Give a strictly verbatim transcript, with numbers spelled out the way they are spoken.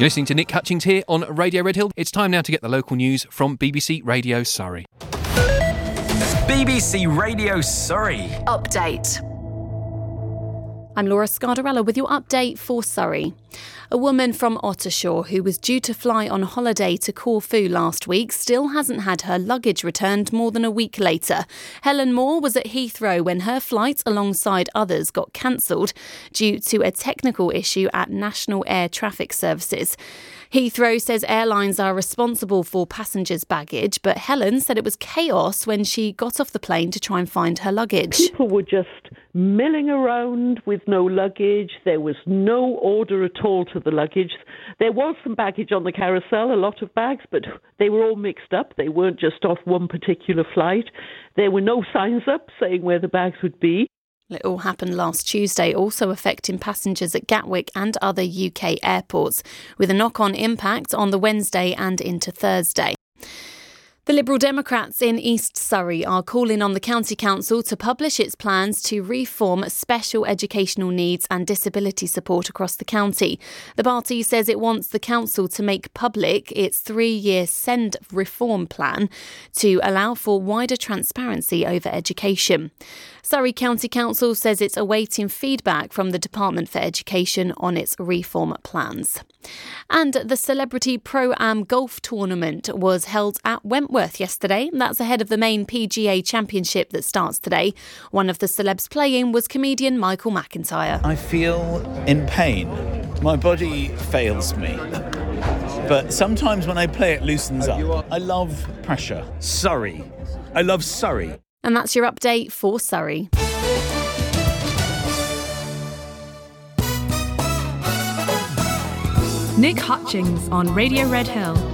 You're listening to Nick Hutchings here on Radio Red Hill. It's time now to get the local news from B B C Radio Surrey. B B C Radio Surrey. Update. I'm Laura Scardarella with your update for Surrey. A woman from Ottershaw who was due to fly on holiday to Corfu last week still hasn't had her luggage returned more than a week later. Helen Moore was at Heathrow when her flight, alongside others, got cancelled due to a technical issue at National Air Traffic Services. Heathrow says airlines are responsible for passengers' baggage, but Helen said it was chaos when she got off the plane to try and find her luggage. People were just milling around with no luggage. There was no order at all to the luggage. There was some baggage on the carousel, a lot of bags, but they were all mixed up. They weren't just off one particular flight. There were no signs up saying where the bags would be. It all happened last Tuesday, also affecting passengers at Gatwick and other U K airports, with a knock-on impact on the Wednesday and into Thursday. The Liberal Democrats in East Surrey are calling on the County Council to publish its plans to reform special educational needs and disability support across the county. The party says it wants the council to make public its three-year SEND reform plan to allow for wider transparency over education. Surrey County Council says it's awaiting feedback from the Department for Education on its reform plans. And the Celebrity Pro-Am Golf Tournament was held at Wentworth yesterday. That's ahead of the main P G A Championship that starts today. One of the celebs playing was comedian Michael McIntyre. I feel in pain. My body fails me. But sometimes when I play, it loosens up. I love pressure. Surrey. I love Surrey. And that's your update for Surrey. Nick Hutchings on Radio Red Hill.